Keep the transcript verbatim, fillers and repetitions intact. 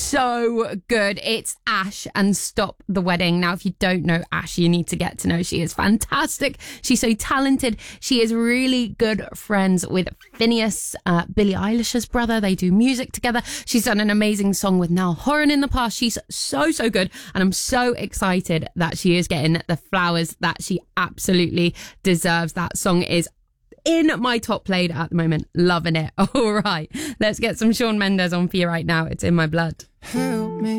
so good. It's Ash and Stop the Wedding. Now, if you don't know Ash, you need to get to know. She is fantastic. She's so talented. She is really good friends with Phineas, uh, Billie Eilish's brother. They do music together. She's done an amazing song with Niall Horan in the past. She's so, so good. And I'm so excited that she is getting the flowers that she absolutely deserves. That song is in my top played at the moment. Loving it. All right. Let's get some Shawn Mendes on for you right now. It's In My Blood. Help me.